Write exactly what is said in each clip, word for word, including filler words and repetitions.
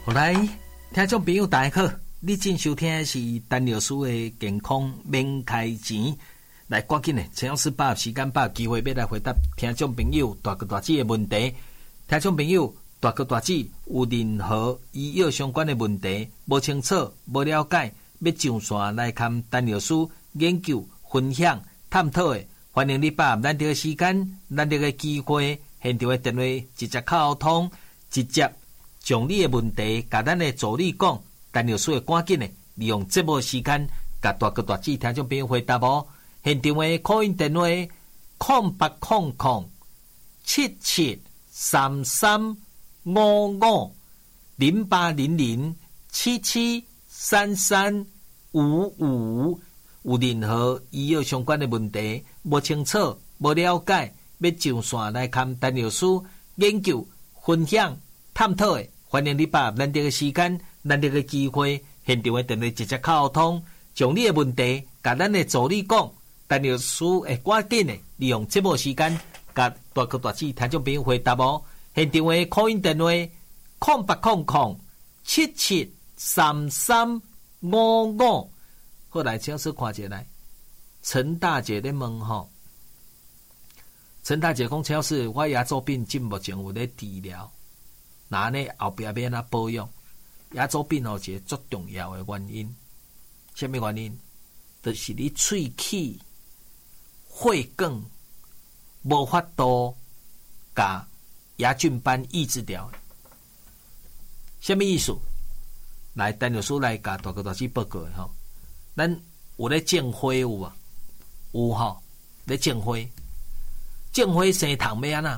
好来，听众朋友大家好，你正收听的是陈老师的健康免开钱。来，赶紧的，陈老师把握时间，把握机会，要来回答听众朋友大哥大姐的问题。听众朋友大哥大姐有任何医药相关的问题，无清楚、无了解，要上线来看陈老师研究、分享、探讨的，欢迎你把握咱这个时间、咱这个机会，现场的电话直接沟通，直接将你的问题甲咱的助理讲，陈老师会赶紧的利用节目时间，甲大哥大姐听众朋友回答无。现场的call in电话空八空空七七三三五五零八零零七七三三五五，有任何医药相关的问题，无清楚、无了解，要上线来看陈老师研究、分享、探讨的，欢迎你把握咱这个时间、咱这个机会，现场的电话直接沟通，将你的问题甲咱的助理讲。陈老师会赶紧的利用节目时间，甲大哥大姐听众朋友回答无。现场的call in电话空八空空七七三三五五。后来请师看一来，陈大姐咧问吼，陈大姐讲，请师我牙周病进目前有咧治疗，那呢后壁要安怎保养？牙周病吼一个最重要的原因，什么原因？就是你喙齿。血管无法度甲牙菌斑抑制掉，什么意思？来，陈老师来甲大哥大姐报告吼，咱有咧种花有无？有吼，咧种花，种花生虫要安怎？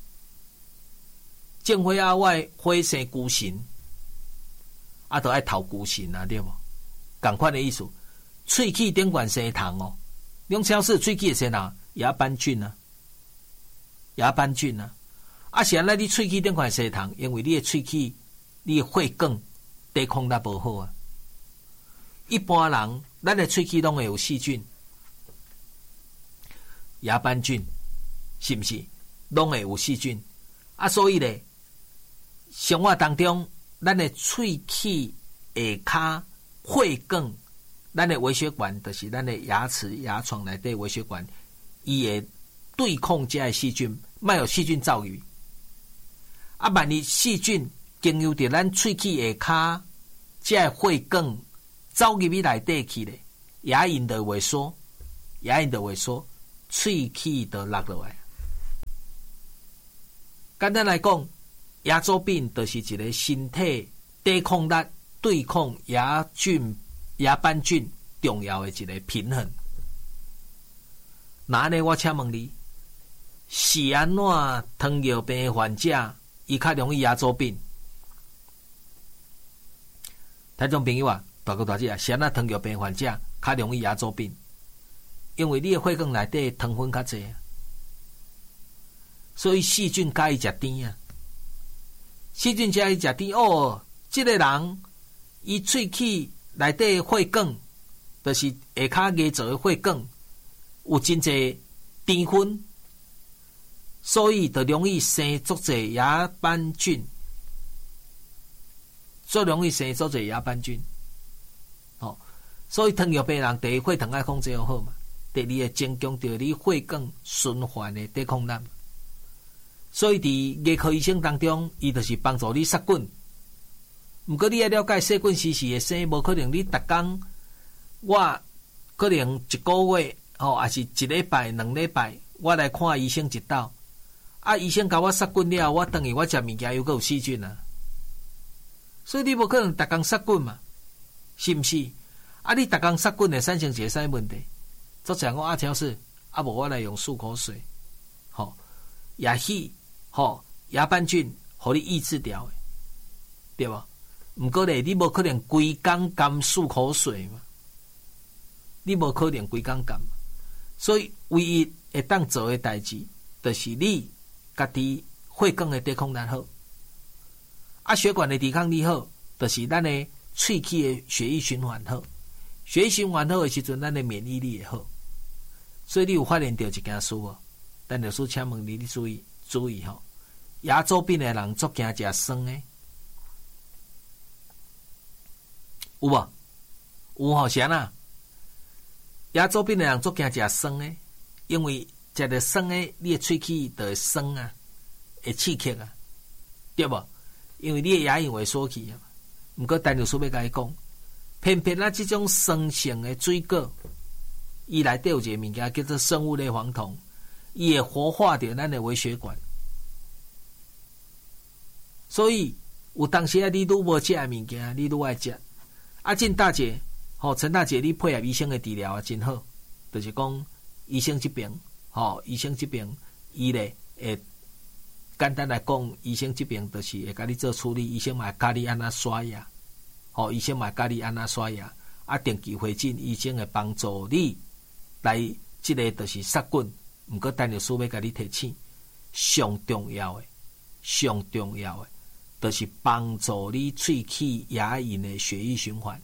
种花啊，我花生菇神，啊，都爱头菇神啊，对无？同款的意思，喙齿顶管生虫哦。用超市喙齿的生虫，牙斑菌啊，牙斑菌啊，啊是安尼，你喙齿顶块生虫，因为你的喙齿、你的血管抵抗力无好啊。一般人，咱的喙齿拢会有细菌，牙斑菌是不是？拢会有细菌啊，所以咧，生活当中，咱的喙齿下骹血管。咱的微血管就是咱的牙齿、牙床内底微血管，伊会对抗这些细菌，莫有细菌造语。啊，万一细菌经由着咱喙齿下骹这血管走入去内底去咧，牙龈就萎缩，牙龈就萎缩，喙齿就落落来。简单来讲，牙周病就是一个身体抵抗力对抗牙菌。牙斑菌重要的一个平衡。那呢，我请问你，是安怎糖尿病的患者伊较容易牙周病？听众朋友啊，大哥大姐啊，是安怎糖尿病患者较容易牙周病？因为你的血管内底糖分较济啊，所以细菌介意食甜啊。细菌介意食甜哦，这个人伊喙齿。内底血管，就是下骹牙槽的血管，有真侪甜分，所以就容易生足侪牙斑菌，最容易生足侪牙斑菌。哦，所以糖尿病人第一血糖爱控制好嘛，第二会增强着你血管循环的抵抗力。所以伫牙科医生当中，伊就是帮助你杀菌。毋过你要了解细菌时时会生，无可能你逐工，我可能一个月吼，还是一礼拜、两礼拜，我来看医生一道。啊，医生甲我杀菌了，我等于我食物件又阁有细菌啊。所以你无可能逐工杀菌嘛，是毋是？啊，你逐工杀菌会产生一个啥问题？作者讲阿条是，啊无我来用漱口水，吼，牙气，吼，牙斑菌，互你抑制掉的，对无？毋过咧，你无可能规工甘漱口水嘛？你无可能规工甘，所以唯一会当做的代志，就是你家己血管的抵抗力好，啊，血管的抵抗力好，就是咱的喙齿的血液循环好，血液循环好的时阵，咱的免疫力会好。所以你有发现到一件事哦，但老师请问你，你注意注意吼，牙周病的人足惊食酸的。 有无？有吼，是安那？亚洲病的人做惊食酸诶，因为食着酸诶，你诶喙齿就会酸啊，会刺激啊，对无？因为你诶牙龈萎缩去啊。毋过陈律师要甲伊讲，偏偏啊，即种酸性诶水果，伊内底有一个物件叫做生物类黄酮，伊会活化着咱诶微血管。所以有当时啊，你愈无食诶物件，你愈爱食。啊，郑大姐，吼、哦，陈大姐，你配合医生诶治疗啊，真好。就是讲，医生这边，吼、哦，医生这边，伊咧会简单来讲，医生这边就是会甲你做处理，医生嘛会教你安怎刷牙，吼、哦，医生嘛会教你安怎刷牙。啊，定期回诊，医生会帮助你来，即个就是杀菌。毋过，陈律师要甲你提醒，上重要诶，上重要诶。就是帮助你喙齿牙龈的血液循环，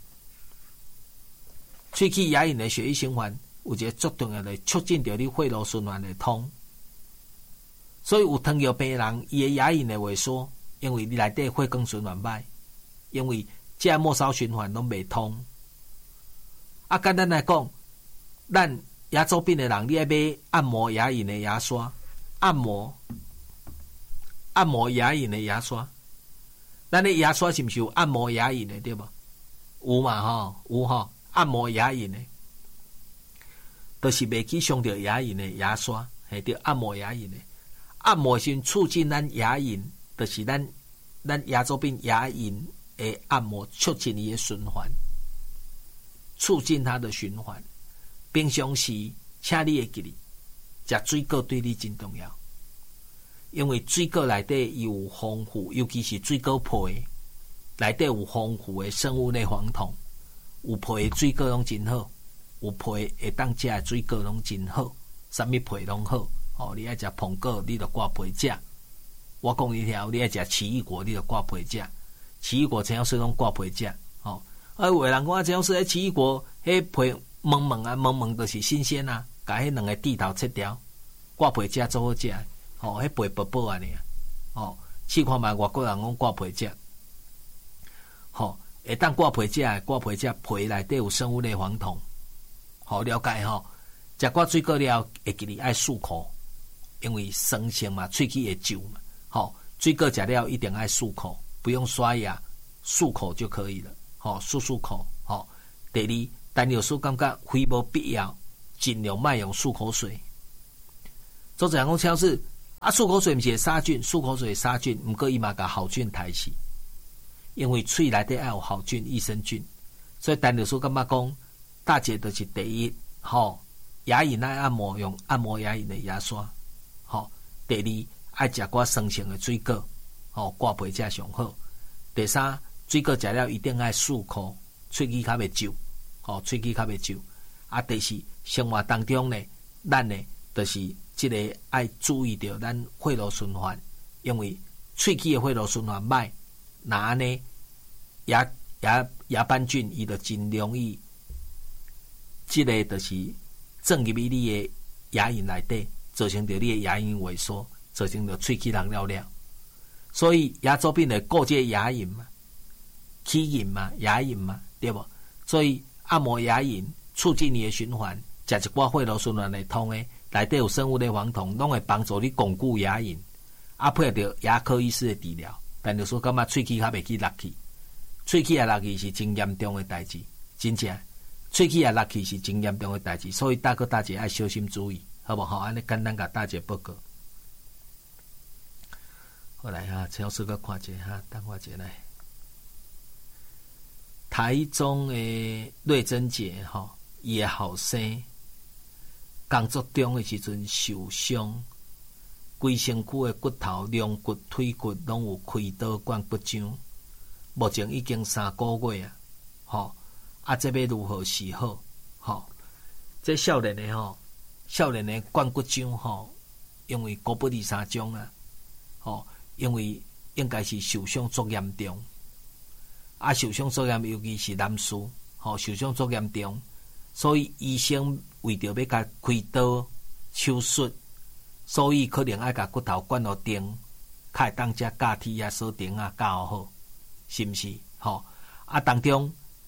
喙齿牙龈的血液循环有一个最重要的促进着你血路循环的通。所以有糖尿病人，伊的牙龈的萎缩，因为你内底血管循环歹，因为这末梢循环拢未通。啊，简单来讲，咱牙周病的人，你爱买按摩牙龈的牙刷，按摩按摩牙龈的牙刷。咱的牙刷是毋是有按摩牙龈的，对无？有嘛吼，有吼，按摩牙龈的，都、就是袂去伤着牙龈的牙刷，系着按摩牙龈的。按摩先促进咱牙龈，就是咱咱牙周病牙龈的按摩，促进伊的循环，促进它的循环。平常时，请你会记哩，食水果对你真重要。因为水果内底有丰富，尤其是水果皮内底有丰富的生物类黄酮，有皮的水果拢真好，有皮会当食的水果拢真好，啥物皮拢好。哦，你爱食苹果，你就挂皮食。我讲一条，你爱食奇异果，你就挂皮食。奇异果陈老师拢挂皮食。哦，啊，有的人讲陈老师迄奇异果，迄皮蒙蒙啊，蒙蒙就是新鲜啊，甲迄两个蒂头切掉，挂皮食最好食。哦，迄皮薄薄安尼啊，哦，试看觅外国人讲挂皮食，吼、哦，会当挂皮食，挂皮食皮内底有生物类黄酮，好、哦、了解吼。食挂水果了，会记哩爱漱口，因为酸性嘛，喙齿会皱嘛，吼、哦，水果食了一定爱漱口，不用刷牙，漱口就可以了，吼、哦，漱漱口，吼、哦。第二，但有时感觉非无必要，尽量莫用漱口水。做这样讲，超市。啊，漱口水毋是会杀菌，漱口水会杀菌，毋过伊嘛甲好菌抬起，因为喙内底爱有好菌、益生菌，所以陈律师感觉讲，大姐就是第一，吼、哦，牙龈爱按摩用按摩牙龈的牙刷，吼、哦，第二爱食寡酸性的水果，吼、哦，挂皮食上好。第三，水果食了一定爱漱口，喙齿较袂皱，吼、哦，喙齿较袂皱。啊，第四，生活当中呢，咱呢就是。即个爱注意到咱血路循环，因为喙齿的血路循环歹，那安尼牙牙牙斑菌伊就真容易，即、这个就是钻入你的牙龈内底，造成着你的牙龈萎缩，造成着喙齿人了了。所以牙周病的顾这牙龈嘛，齿龈嘛，牙龈嘛，对无？所以按摩牙龈，促进你的循环，食一寡血路循环来通的。内底有生物类黄酮，拢会帮助你巩固牙龈，啊配合着牙科医师的治疗。但就说感觉喙齿较袂去落去，喙齿也落去是真严重的代志，真正喙齿也落去是真严重的代志，所以大哥大姐爱小心注意，好不好？安尼简单甲大姐报告。好来哈，陈老师个看者哈，等我者来。台中的瑞珍姐吼，伊的后生。工作中的时阵受伤，规身躯的骨头、龙骨、腿骨拢有开刀管骨张，目前已经三个月啊，吼、哦，啊，这要如何是好？吼、哦，这少年的吼，少年的管骨张吼，因为骨不离三种啊，吼、哦，因为应该是受伤足严重，啊，受伤足严，尤其是男士，吼、哦，受伤足严重。所以医生为着要甲开刀手术，所以可能爱甲骨头灌落钉，较会当遮架梯啊、锁钉啊架好，是毋是？吼、哦、啊，当中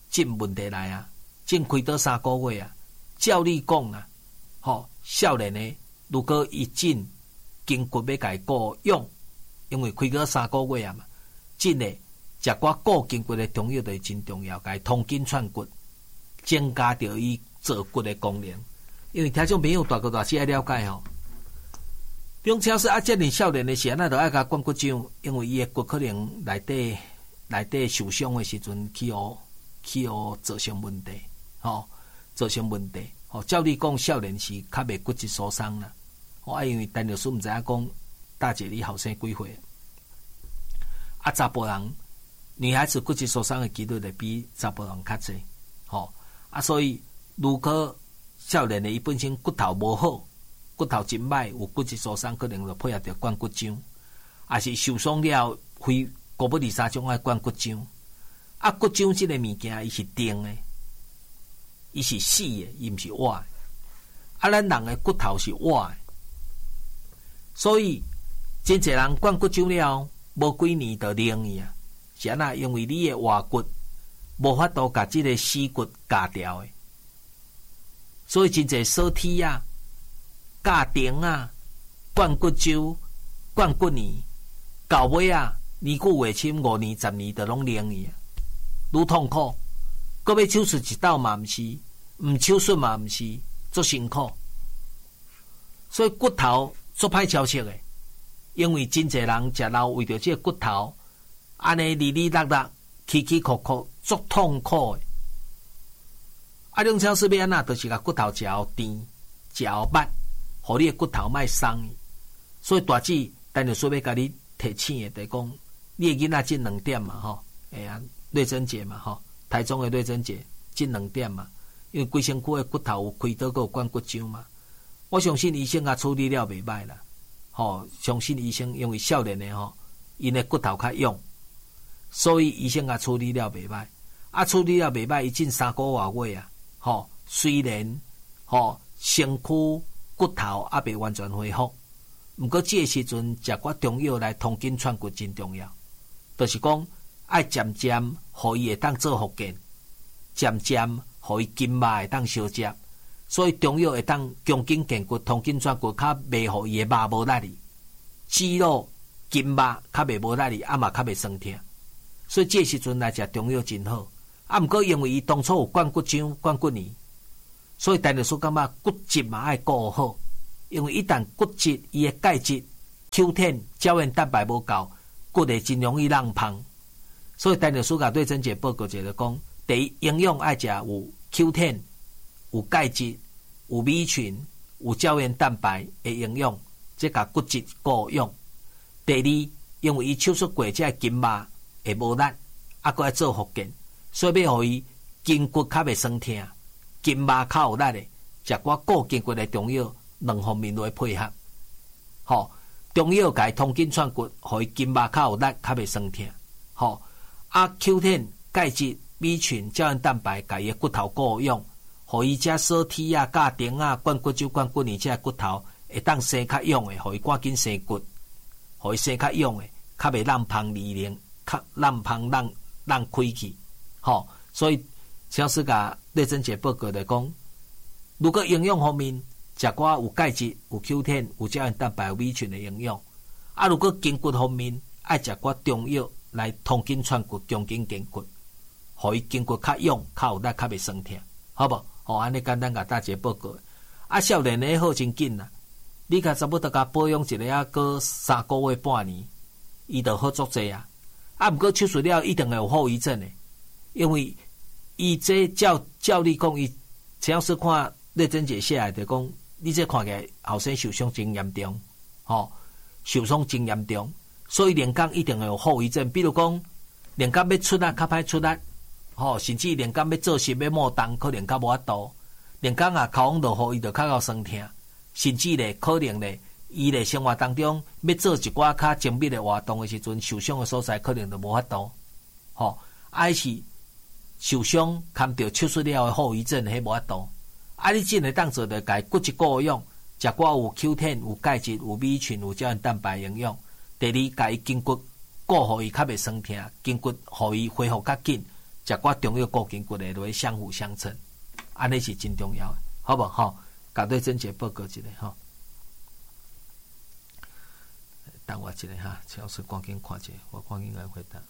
进问题来啊，进开刀三个月啊。照你讲啊，吼、哦，少年的如果一进筋骨要甲伊固用，因为开刀三个月啊嘛，真的食寡固筋骨的中药就是真重要，甲伊通筋串骨，增加着伊做骨的功能。因为听众朋友大个大细爱了解吼。中超市啊，遮尔少年的时，咱就爱甲灌骨浆，因为伊的骨可能内底内底受伤的时阵，去互去互造成问题，吼、哦，造成问题。吼、哦，照你讲，少年时较袂骨质疏松啦。吼、哦，啊，因为陈律师毋知影讲，大姐你后生几岁？啊，查甫人女孩子骨质疏松的几率就比查甫人较侪。吼、哦，啊，所以如果少年的伊本身骨头无好。骨头真歹，有骨质疏松，可能就配合着灌骨浆，也是受伤了，非过不二三种爱灌骨浆。啊，骨浆这个物件，伊是定的，伊是死的，伊毋是活的。啊，咱人的骨头是活的，所以真侪人灌骨浆了，无几年就灵去啊。是安那？因为你的活骨无法度甲这个死骨夹掉的，所以真侪锁体啊。家庭啊，灌骨粥、灌骨年，到尾啊，年久月深，五年、十年，就拢灵去啊，愈痛苦。搁要手术一道嘛毋是，毋手术嘛毋是，足辛苦。所以骨头足歹消息的，因为真侪人食老为着这个骨头，安尼哩哩落落、起起伏伏，足痛苦的。啊，中超市要安那，就是甲骨头食后甜，食后捌。互你的骨头莫松，所以大姊等下说要甲你提醒的，就讲你的囡仔进两点嘛吼，哎呀，瑞珍姐嘛吼，台中的瑞珍姐进两点嘛，因为规身躯的骨头有开刀，个有灌骨浆嘛。我相信医生啊处理了袂歹啦，吼，相信医生因为少年的吼，因的骨头较勇，所以医生啊处理了袂歹，啊处理了袂歹，伊进三个外月啊，吼，虽然吼身躯。骨头还未完全恢复，毋过这个时阵食寡中药来通筋串骨真重要。就是讲，爱渐渐互伊会当做复健，渐渐互伊筋肉会当相接，所以中药会当强筋健骨、通筋串骨，较袂互伊的肉无力哩，肌肉、筋肉较袂无力哩，啊嘛较袂酸痛。所以这个时阵来食中药真好。啊，毋过因为伊当初有灌骨浆、灌骨泥。所以，陈律师感觉骨质嘛爱顾好，因为一旦骨质伊的钙质、Q 十、胶原蛋白无够，骨会真容易浪胖。所以，陈律师甲对珍姐报告者就讲，第一营养爱食有 Q 十、有钙质、有米群、有胶原蛋白的营养，即甲骨质顾用。第二，因为伊手术过这筋肉会无力，啊，搁爱做复健，所以要互伊筋骨较袂酸痛。筋肉较有力的，食寡固筋骨的中药，两方面来配合。吼，中药甲伊通筋串骨，互伊筋肉较有力，较袂酸痛。吼，啊 Q 十、钙质、B 群、胶原蛋白，甲伊的骨头固用，互伊遮锁体啊、架钉啊、灌骨酒、灌骨泥遮骨头会当生较勇的，互伊赶紧生骨，互伊生较勇的，较袂烂胖离灵，较烂胖烂烂开去。吼，所以。超市甲瑞珍姐报告来讲，如果营养方面食寡有钙质、有 Q 十、有胶原蛋白、有米群的营养，啊，如果筋骨方面爱食寡中药来通筋串骨、强筋健骨，互伊筋骨较勇、较有力、较袂酸痛，好无？哦，安尼简单甲大家报告。啊，少年的好真紧啦，你甲差不多甲保养一个啊，过三个月半年，伊就好足济啊。啊，毋过手术了一定会有后遗症的，因为。伊这照照你讲，伊只要是看瑞珍姐写来的讲，你这看起来后生受伤真严重，吼、哦，受伤真严重，所以连肝一定会有后遗症，比如讲连肝要出力较歹出力，吼、哦，甚至连肝要做事要莫动，可能较无法度，连肝啊口往落雨，伊就较较酸痛，甚至咧可能咧，伊咧生活当中要做一寡较精密的活动的时阵，受伤的所在可能就无法度，吼、哦，还是。受伤堪着手术了的后遗症，迄无法度。啊，你真会当做着家骨质固养，食寡有 Q 十、有钙质、有米群、有胶原蛋白营养。第二，家己筋骨固互伊较袂酸痛，筋骨互伊恢复较紧， 食寡中药固筋骨的落去相辅相成，安尼是真重要的，好无吼？甲对症节报告一下吼。等我一下哈，陈老师赶紧看一下，我赶紧来回答。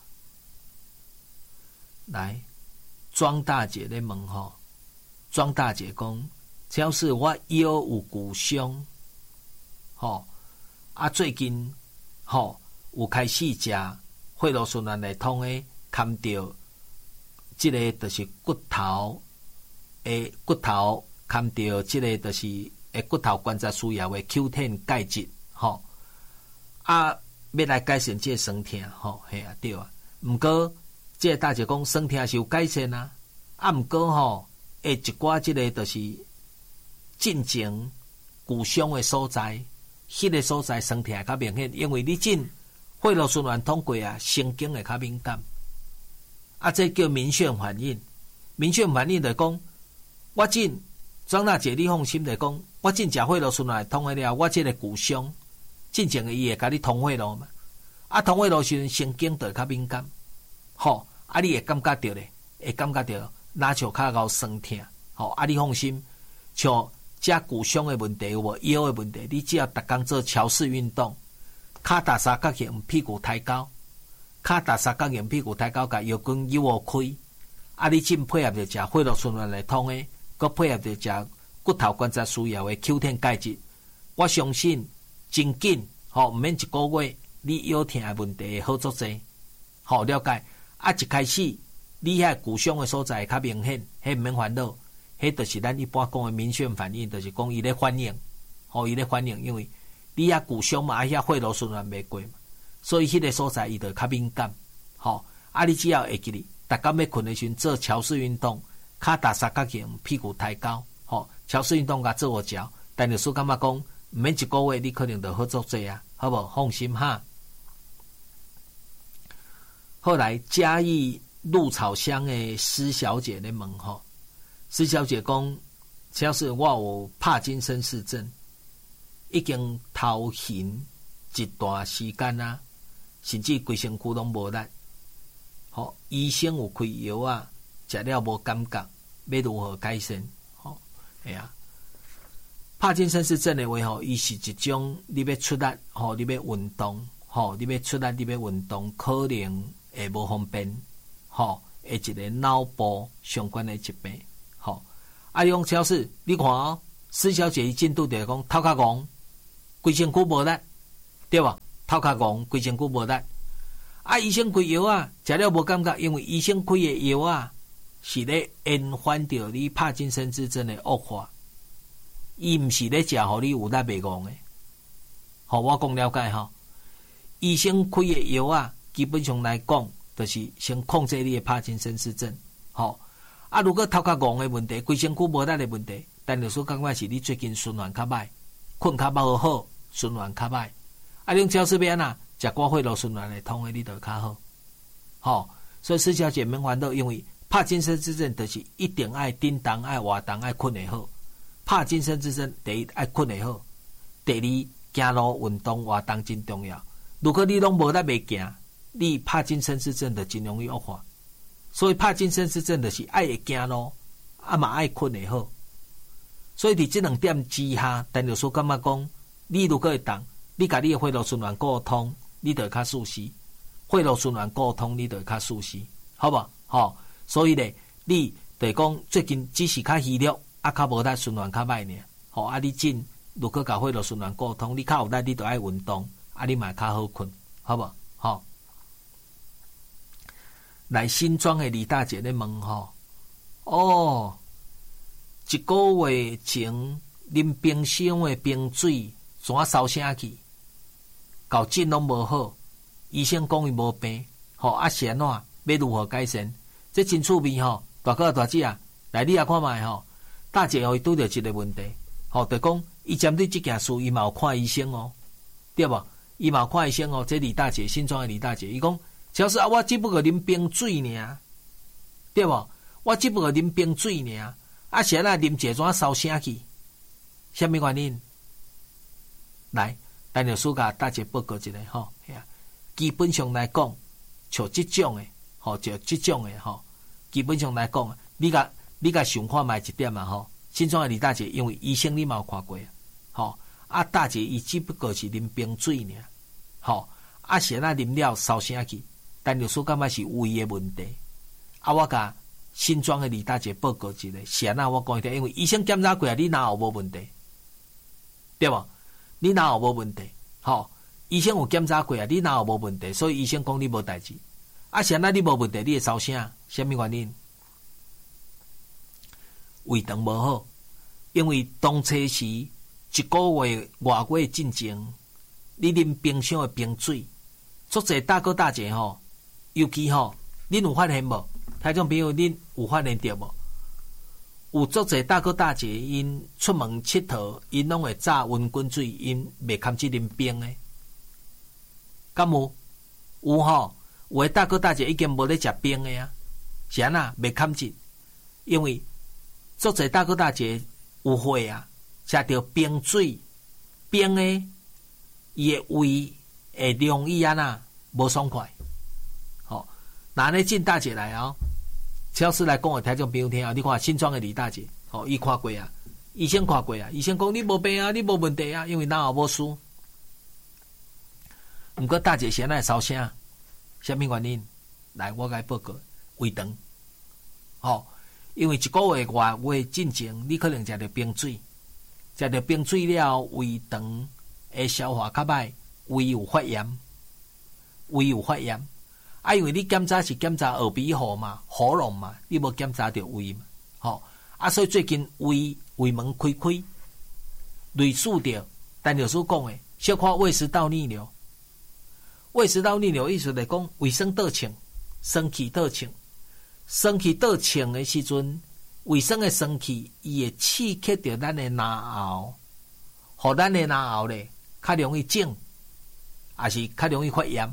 来，庄大姐咧问吼，庄大姐讲，陈老师我腰有骨伤，吼啊最近吼有开始食血路循环系统诶，看到即个就是骨头诶骨头看到即个就是诶骨头关节需要诶 Q 十 钙质，吼啊要来改善即个酸痛，吼嘿啊对啊，毋过。即个大姐讲酸痛是有改善啊，啊毋过吼，会一寡即个就是进前骨伤的所在，迄、那个所在酸痛较明显，因为你进血路循环通过啊，神经会较敏感，啊，这叫明显反应。明显反应就讲，我进庄大姐，你放心就讲，我进食血路循环通过了，我即个骨伤进前的伊会甲你通血路嘛，啊，通血路时神经就会较敏感。吼，啊，你会感觉到咧，会感觉到哪像骹高酸痛，吼，啊，你放心，像这骨伤的问题有无腰的问题，你只要逐工做桥式运动，骹踏三角形，屁股抬高，骹踏三角形，屁股抬高，甲腰筋扭开，啊，你进配合着食血路循环来通的，佮配合着食骨头关节需要的 Q 十 钙质，我相信真紧，吼，毋免一个月，你腰痛的问题会好足济，好了解。啊！一开始，你遐骨伤的所在较明显，迄毋免烦恼，迄就是咱一般讲的明显反应，就是讲伊咧反应，吼伊咧反应，因为你遐骨伤嘛，啊遐血路循环袂过嘛，所以迄个所在伊就较敏感，吼啊！你只要会记哩，逐工要困的时阵做桥式运动，骹踏三角形，屁股抬高，吼桥式运动甲做我脚，但是说感觉讲毋免一个月，你可能就好做济啊，好无？放心哈。后来嘉义鹿草乡的施小姐咧问吼，施小姐讲，只要是我有帕金森氏症，已经头晕一段时间啊，甚至规身躯拢无力。好，医生有开药啊，食了无感觉，要如何改善？好，系啊。帕金森氏症的话吼，伊是一种你要出力，吼，你要运动，吼，你要出力，你要运动，可能会无方便，吼，会一个脑部相关的疾病，吼。啊，用超市，你看哦，施小姐伊进度就讲头壳戆，规身躯无力，对吧？头壳戆，规身躯无力。啊，医生开药啊，食了无感觉，因为医生开的药啊，是咧延缓着你帕金森氏症的恶化，伊毋是咧食互你有力袂戆的。好，我讲了解吼，医生开的药啊。基本上来讲，就是先控制你的帕金森氏症。好、哦、啊，如果头壳戆的问题、规身躯无力的问题，但是说感觉是你最近循环较歹，困较无好，循环较歹。啊，你超市要安怎？食寡血路循环来通的，你就较好。好、哦，所以施小姐免烦恼，因为帕金森氏症就是一定爱叮当、爱活动、爱困会好。帕金森氏症第一爱困会好，第二走路运动活动真重要。如果你拢无力袂行，你帕金森氏症就真容易恶化，所以帕金森氏症就是爱会行路，啊嘛爱困会好。所以伫这两点之下，但就说感觉讲，你如果会动，你甲你的血路循环沟通，你就会较舒适；血路循环沟通，你就会较舒适，好无？吼，所以咧，你就讲最近只是较虚弱，啊较无力循环较歹尔，吼啊你进如果甲血路循环沟通，你较有力，你就爱运动，啊你嘛较好困，好无？吼。来新庄的李大姐咧问吼，哦，一个月前啉冰箱的冰水怎烧声去，搞症拢无好，医生讲伊无病，吼啊是安怎要如何改善？这真趣味吼，大哥大姐啊，来你也看卖吼，大姐哦伊拄着一个问题，吼就讲伊针对这件事伊嘛有看医生哦，对无？伊嘛有看医生哦，这李大姐新庄的李大姐，伊讲。只要是啊，我只不过啉冰水尔，对无？我只不过啉冰水尔，啊，是安那啉一怎烧声去？什么原因？来，咱就暑假大家报告一下吼，啊，基本上来讲，像这种诶，吼，就这种诶，吼， 基本上来讲，你甲你甲想看卖一点啊吼。新庄的李大姐，因为医生你嘛有看过啊，吼啊大姐伊只不过是啉冰水尔，吼啊先啊啉了烧声去，但律师感觉是胃的问题，啊我甲新庄的李大姐报告一个，先啊我讲一下，因为医生检查过啊，你哪有无问题，对无？你哪有无问题？吼医生有检查过啊，你哪有无问题？所以医生讲你无代志，啊先啊你无问题，你会烧声，什么原因？胃肠无好，因为当初时一个月外月进前，你啉冰箱的冰水，足侪大哥大姐吼，尤其吼，恁有发现无？听众朋友，恁有发现到无？有足侪大哥大姐因出门佚佗，因拢会炸温滚水，因袂堪去啉冰的，敢有？有吼，有的大哥大姐已经无咧食冰的啊，是安那袂堪去，因为足侪大哥大姐有血啊，食着冰水冰的，伊的胃会容易安那无爽快。好，那呢进大姐来啊、哦，超市来讲的听众朋友听啊，你看新庄的李大姐，哦，伊看过啊，医生看过啊，医生讲你无病啊，你无问题啊，因为哪有无输。毋过大姐现在烧声，什么原因？来，我甲报告，胃肠，哦。因为一个月外月进前，你可能食着冰水，食着冰水了，胃肠会消化较歹，胃有发炎，胃有发炎。啊，因为你检查是检查耳鼻喉嘛、喉咙嘛，你无检查着胃嘛，吼、哦、啊，所以最近胃胃门开开，类似着陈律师讲的，小可胃食道逆流。胃食道逆流意思来讲，胃酸倒冲，酸气倒冲。酸气倒冲的时阵，胃酸的酸气，伊会刺激着咱的咽喉，互咱的咽喉咧较容易肿，也是较容易发炎。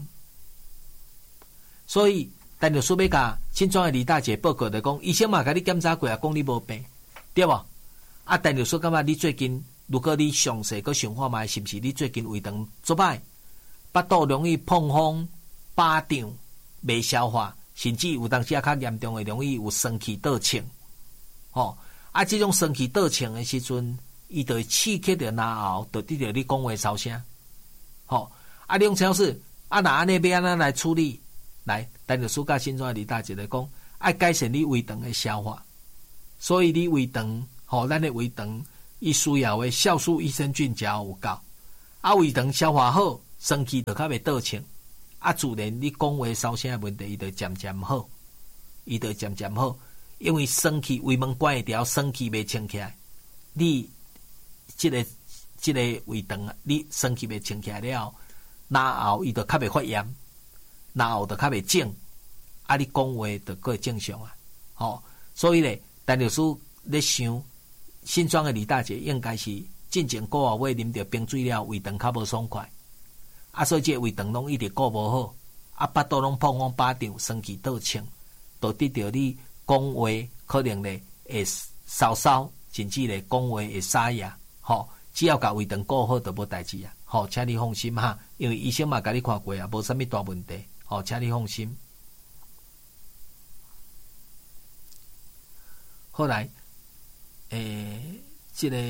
所以，陈律师要甲新庄的李大姐报告来讲，医生嘛甲你检查过啊，讲你无病，对无？啊，陈律师感觉你最近，如果你详细佮想看卖，是毋是你最近胃肠作歹，腹肚容易膨风、巴胀、袂消化？甚至有当时啊较严重的，容易有酸气倒冲，吼、哦、啊！这种酸气倒冲的时阵，伊就会刺激着咽喉，就得着你讲话烧声，吼、哦、啊！你用超市啊，那安尼要安怎来处理？来，陈律师甲新庄的李大姐来讲，爱改善你胃肠的消化，所以你胃肠，吼、哦，咱的胃肠，伊需要的酵素、益生菌才有够，啊，胃肠消化好，酸气就较袂倒冲。啊，自然你讲话烧声的问题，伊就渐渐好，伊就渐渐好，因为酸气胃门关一条，酸气袂清起来，你即、这个即、这个胃肠，你酸气袂清起来了，咽喉伊就较袂发炎，咽喉就较袂肿，啊，你讲话就过会正常啊，吼、哦，所以咧，陈律师咧想，新庄的李大姐应该是进前个月尾啉着冰水了，胃肠较无爽快。啊，所以这胃肠拢一直顾无好，啊，腹肚拢膨风巴胀，酸气倒冲，导致着你讲话可能咧会烧烧，甚至咧讲话会沙哑，吼、哦，只要甲胃肠顾好就无代志啊，吼、哦，请你放心哈，因为医生嘛甲你看过啊，无啥物大问题，吼、哦，请你放心。后来，诶，这个，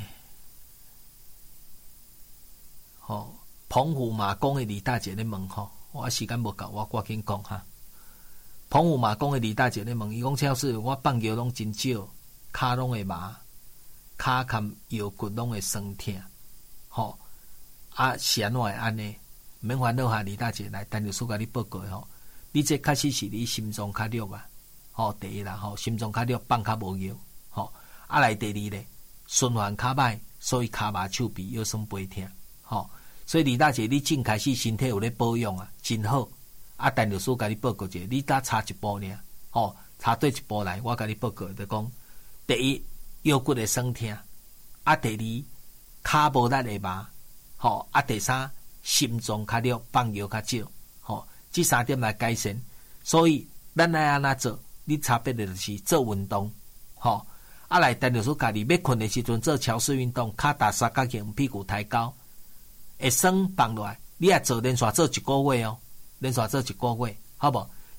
吼、哦。澎湖马公的李大姐咧问吼，我时间无够，我赶紧讲哈。澎湖马公的李大姐咧问，伊讲超市我放药拢真少，骹拢会麻，骹含腰骨拢会酸痛，吼、哦、啊是安怎会安尼？免烦恼哈，李大姐来，陈律师甲你报告吼，你这确实是你心脏较弱啊，吼、哦、第一啦吼，心脏较弱，放较无药，吼、哦、啊来第二咧，循环较歹，所以骹麻手臂腰酸背痛，吼、哦。所以李大姐，你正开始身体有咧保养啊，真好。啊，陈律师甲你报告者，你搭差一步尔，吼、哦，差对一步来，我甲你报告就讲，第一腰骨会酸痛，啊，第二骹无力会麻，吼、哦，啊，第三心脏较弱，放药较少，吼、哦，这三点来改善。所以咱来安怎做？你差别的就是做运动，吼、哦，啊来，陈律师家己要困的时阵做桥式运动，骹踏三角形，屁股抬高。会酸放落来，你也做连续做一个月哦，连续做一个月，好无？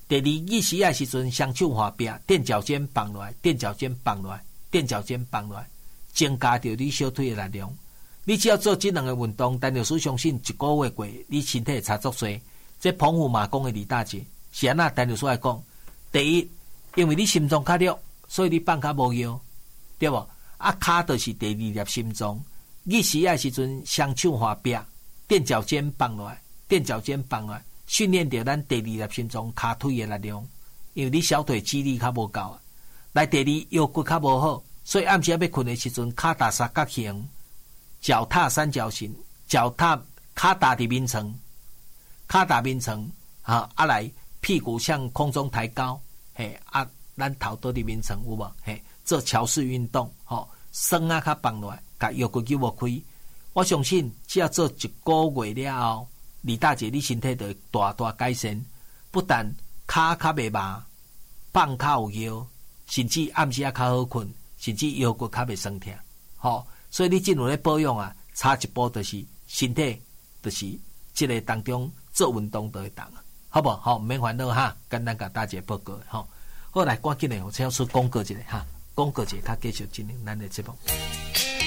第二，日时啊时阵双手画壁，垫脚尖放落来，垫脚尖放落来，垫脚尖放落来，增加着你小腿的力量。你只要做这两个运动，陈老师相信一个月过，你身体会差足多。这澎湖马公的二大节是安那？陈老师来讲，第一，因为你心脏较弱，所以你放较无腰，对无？啊，骹就是第二粒心脏。日时啊时阵双手画壁，垫脚尖放落来，垫脚尖放落来，训练着咱第二粒心脏骹腿的力量。因为你小腿肌力较无够啊，来第二腰骨较无好，所以暗时要困的时阵，骹踏三角形，脚踏三角形，脚踏骹踏伫面床，骹踏面床，啊啊来屁股向空中抬高，嘿啊，咱头倒伫面床有无？嘿，做桥式运动，吼、哦，酸啊较放落来，甲腰骨肌无开。我相信只要做一个月了后，李大姐你身体就会大大改善，不但骹较袂麻，放较有腰，甚至暗时啊较好困，甚至腰骨较袂酸痛，吼、哦。所以你进入咧保养啊，差一步就是身体，就是这个当中做运动就会当，好不好？好，唔免烦恼哈，简单甲大家报告吼。好来，赶紧咧，我请老师讲过一下哈，讲过一下，较继续进行咱的节目。